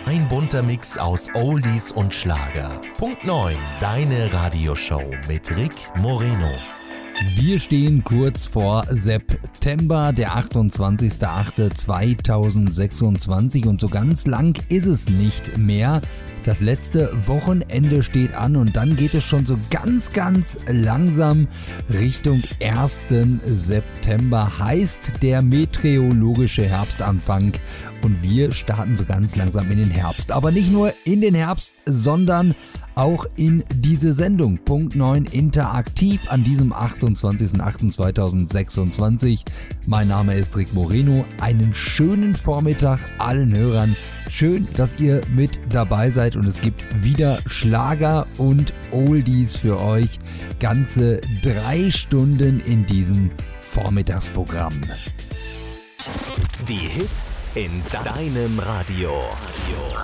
Ein bunter Mix aus Oldies und Schlager. Punkt 9, deine Radioshow mit Rick Moreno. Wir stehen kurz vor September, der 28.08.2026 und so ganz lang ist es nicht mehr. Das letzte Wochenende steht an und dann geht es schon so ganz langsam Richtung 1. September, heißt der meteorologische Herbstanfang und wir starten so ganz langsam in den Herbst. Aber nicht nur in den Herbst, sondern auch in diese Sendung. Punkt 9 interaktiv an diesem 28.08.2026. Mein Name ist Rick Moreno. Einen schönen Vormittag allen Hörern. Schön, dass ihr mit dabei seid und es gibt wieder Schlager und Oldies für euch. Ganze 3 Stunden in diesem Vormittagsprogramm. Die Hits in deinem Radio.